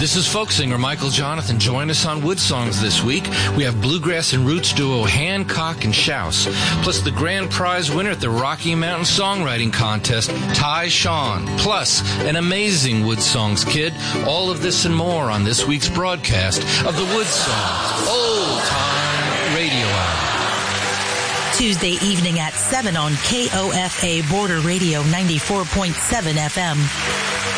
This is folk singer Michael Jonathan. Join us on Wood Songs this week. We have bluegrass and roots duo Hancock and Shouse, plus the grand prize winner at the Rocky Mountain Songwriting Contest, Ty Sean, plus an amazing Wood Songs kid. All of this and more on this week's broadcast of the Wood Songs Old Time Radio Hour. Tuesday evening at 7 on KOFA Border Radio 94.7 FM.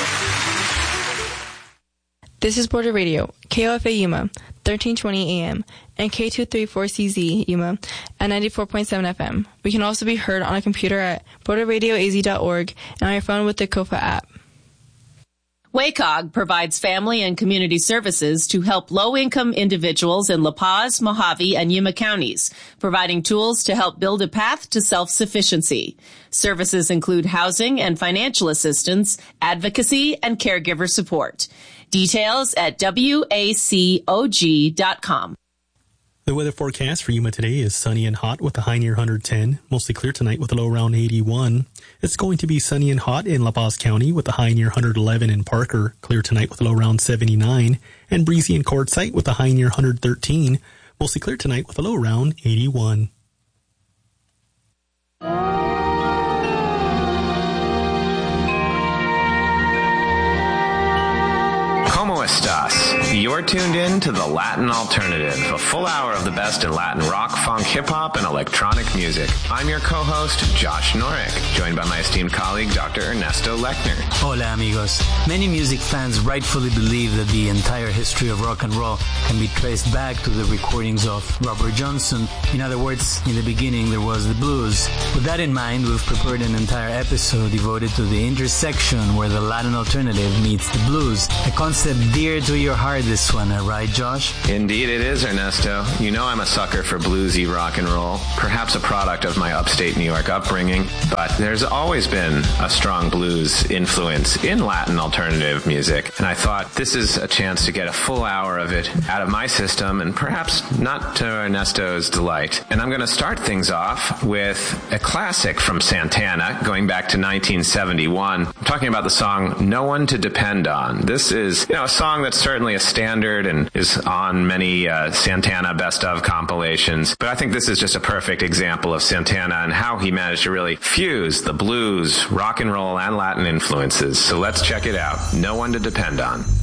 This is Border Radio, KOFA Yuma, 1320 AM, and K234CZ Yuma at 94.7 FM. We can also be heard on a computer at borderradioaz.org and on your phone with the KOFA app. WACOG provides family and community services to help low-income individuals in La Paz, Mojave, and Yuma counties, providing tools to help build a path to self-sufficiency. Services include housing and financial assistance, advocacy, and caregiver support. Details at wacog.com. The weather forecast for Yuma today is sunny and hot with a high near 110, mostly clear tonight with a low around 81. It's going to be sunny and hot in La Paz County with a high near 111 in Parker, clear tonight with a low around 79, and breezy in Quartzsite with a high near 113, mostly clear tonight with a low around 81. ¿Cómo estás? You're tuned in to The Latin Alternative, a full hour of the best in Latin rock, funk, hip-hop, and electronic music. I'm your co-host, Josh Norek, joined by my esteemed colleague, Dr. Ernesto Lechner. Hola, amigos. Many music fans rightfully believe that the entire history of rock and roll can be traced back to the recordings of Robert Johnson. In other words, in the beginning, there was the blues. With that in mind, we've prepared an entire episode devoted to the intersection where the Latin alternative meets the blues, a concept dear to your heart, this one, right, Josh? Indeed it is, Ernesto. You know I'm a sucker for bluesy rock and roll, perhaps a product of my upstate New York upbringing, but there's always been a strong blues influence in Latin alternative music, and I thought this is a chance to get a full hour of it out of my system, and perhaps not to Ernesto's delight. And I'm going to start things off with a classic from Santana, going back to 1971. I'm talking about the song No One to Depend On. This is, a song that's certainly a standard and is on many Santana best of compilations. But I think this is just a perfect example of Santana and how he managed to really fuse the blues, rock and roll, and Latin influences. So let's check it out. No One to Depend On.